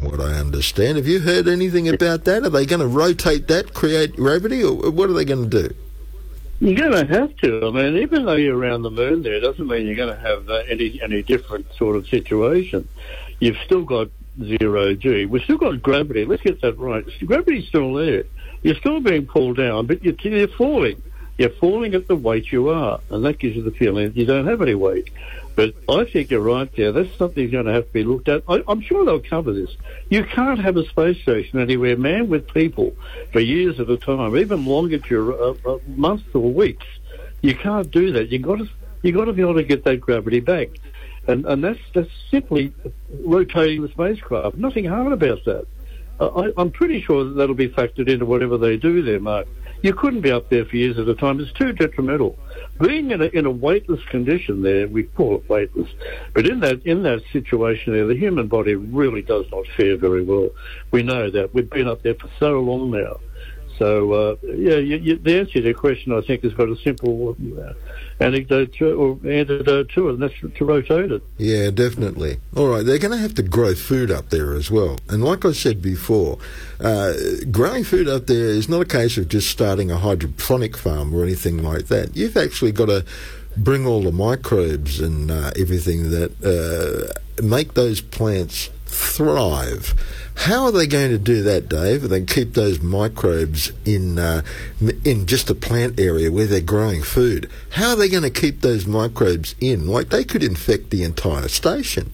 what I understand. Have you heard anything about that? Are they going to rotate that, create gravity, or what are they going to do? You're going to have to. I mean, even though you're around the moon there, doesn't mean you're going to have any different sort of situation. You've still got zero G. We've still got gravity. Let's get that right. Gravity's still there. You're still being pulled down, but you're falling. You're falling at the weight you are, and that gives you the feeling that you don't have any weight. But I think you're right there. That's something that's going to have to be looked at. I'm sure they'll cover this. You can't have a space station anywhere manned with people for years at a time, even longer, months or weeks. You can't do that. You've got to be able to get that gravity back. And that's simply rotating the spacecraft. Nothing hard about that. I'm pretty sure that'll be factored into whatever they do there, Mark. You couldn't be up there for years at a time. It's too detrimental. Being in a weightless condition there, we call it weightless, but in that situation there, the human body really does not fare very well. We know that. We've been up there for so long now. So, the answer to your question, I think, has got a simple antidote to it, and that's to rotate it. Yeah, definitely. All right, they're going to have to grow food up there as well. And like I said before, growing food up there is not a case of just starting a hydroponic farm or anything like that. You've actually got to bring all the microbes and everything that make those plants thrive. How are they going to do that, Dave? They keep those microbes in just a plant area where they're growing food. How are they going to keep those microbes in? Like, they could infect the entire station.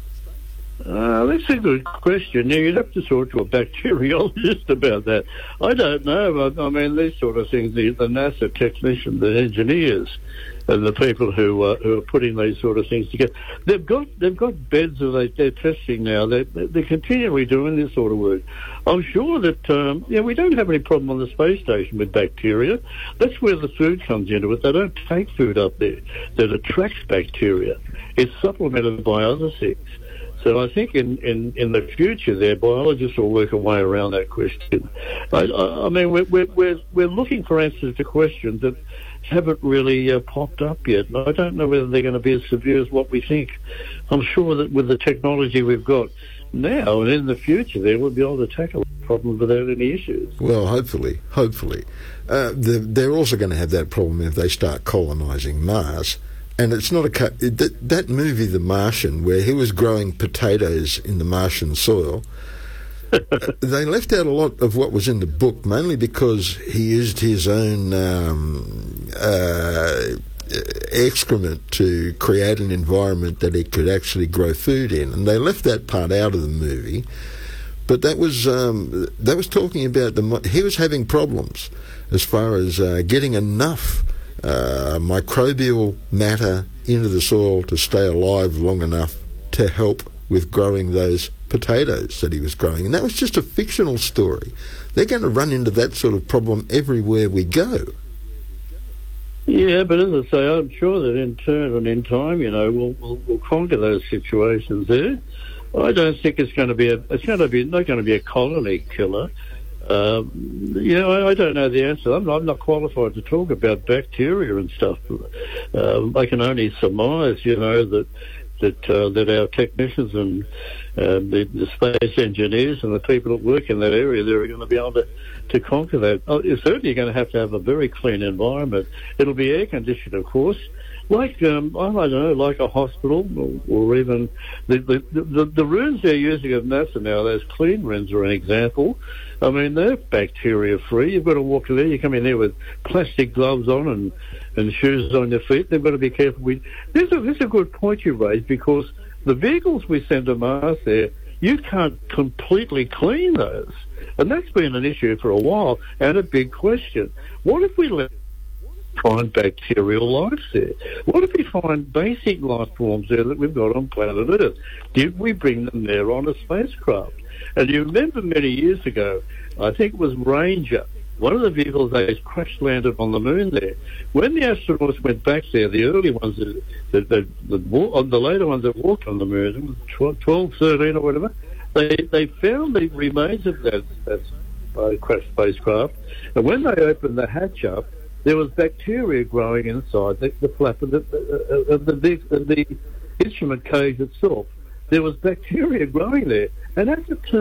That's a good question. Now, you'd have to talk to a bacteriologist about that. I don't know. I mean, these sort of things, the NASA technicians, the engineers, and the people who are putting these sort of things together, they've got beds that they're testing now. They're continually doing this sort of work. I'm sure that we don't have any problem on the space station with bacteria. That's where the food comes into it. They don't take food up there that attracts bacteria. It's supplemented by other things. So I think in the future there, biologists will work a way around that question. I mean, we're looking for answers to questions that haven't really popped up yet. I don't know whether they're going to be as severe as what we think. I'm sure that with the technology we've got now and in the future there, we'll be able to tackle the problem without any issues. Well, hopefully. They're also going to have that problem if they start colonising Mars. And it's not that movie, The Martian, where he was growing potatoes in the Martian soil. They left out a lot of what was in the book, mainly because he used his own excrement to create an environment that he could actually grow food in, and they left that part out of the movie. But that was talking about he was having problems as far as getting enough microbial matter into the soil to stay alive long enough to help with growing those potatoes that he was growing. And that was just a fictional story. They're going to run into that sort of problem everywhere we Yeah, but as I say, I'm sure that in turn and in time, we'll conquer those situations there. I don't think it's not going to be a colony killer. I don't know the answer. I'm not qualified to talk about bacteria and stuff. I can only surmise, that our technicians and the space engineers and the people that work in that area, they're going to be able to conquer that. You're certainly going to have a very clean environment. It'll be air conditioned, of course, like like a hospital, or even the rooms they're using at NASA now. Those clean rooms are an example. I mean, they're bacteria free. You've got to walk in there. You come in there with plastic gloves on and shoes on your feet. They've got to be careful. This is a good point you raised, because the vehicles we send to Mars there, you can't completely clean those. And that's been an issue for a while, and a big question. What if we find bacterial life there? What if we find basic life forms there that we've got on planet Earth? Did we bring them there on a spacecraft? And you remember many years ago, I think it was Ranger, one of the vehicles that crash landed on the moon there. When the astronauts went back there, the early ones, the later ones that walked on the moon, 12, 13 or whatever, they found the remains of that crashed spacecraft. And when they opened the hatch up, there was bacteria growing inside the flap of the instrument cage itself. There was bacteria growing there. And as it turned